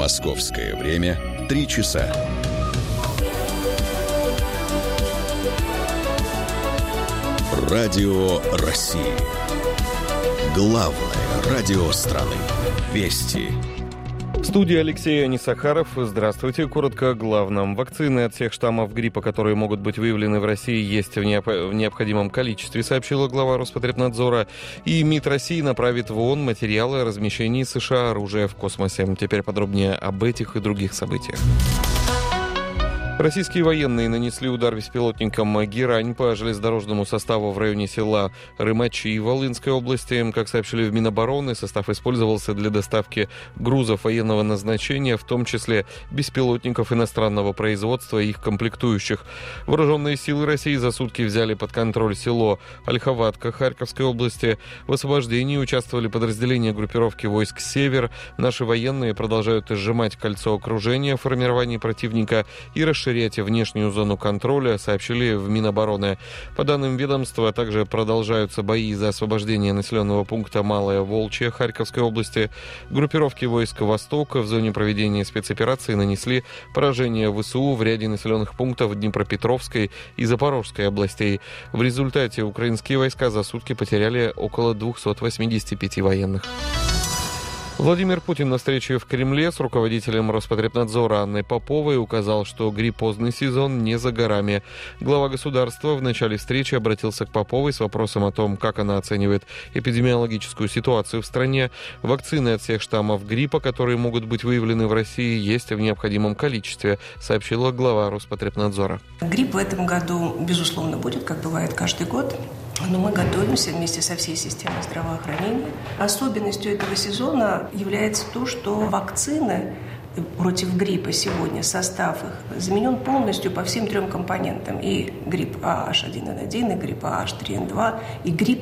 Московское время 3 часа. Радио России. Главное радио страны. Вести. В студии Алексей Анисахаров. Здравствуйте. Коротко о главном. Вакцины от всех штаммов гриппа, которые могут быть выявлены в России, есть в необходимом количестве, сообщила глава Роспотребнадзора. И МИД России направит в ООН материалы о размещении США оружия в космосе. Теперь подробнее об этих и других событиях. Российские военные нанесли удар беспилотником «Герань» по железнодорожному составу в районе села Рымачи Волынской области. Как сообщили в Минобороны, состав использовался для доставки грузов военного назначения, в том числе беспилотников иностранного производства и их комплектующих. Вооруженные силы России за сутки взяли под контроль село Ольховатка Харьковской области. В освобождении участвовали подразделения группировки войск «Север». Наши военные продолжают сжимать кольцо окружения в формировании противника и расширять внешнюю зону контроля, сообщили в Минобороны. По данным ведомства, также продолжаются бои за освобождение населенного пункта Малая Волчья Харьковской области. Группировки войск «Восток» в зоне проведения спецоперации нанесли поражение ВСУ в ряде населенных пунктов Днепропетровской и Запорожской областей. В результате украинские войска за сутки потеряли около 285 военных. Владимир Путин на встрече в Кремле с руководителем Роспотребнадзора Анной Поповой указал, что гриппозный сезон не за горами. Глава государства в начале встречи обратился к Поповой с вопросом о том, как она оценивает эпидемиологическую ситуацию в стране. Вакцины от всех штаммов гриппа, которые могут быть выявлены в России, есть в необходимом количестве, сообщила глава Роспотребнадзора. Грипп в этом году, безусловно, будет, как бывает каждый год. Но мы готовимся вместе со всей системой здравоохранения. Особенностью этого сезона является то, что вакцины против гриппа сегодня, состав их заменен полностью по всем 3 компонентам. И грипп AH1N1, и грипп AH3N2, и грипп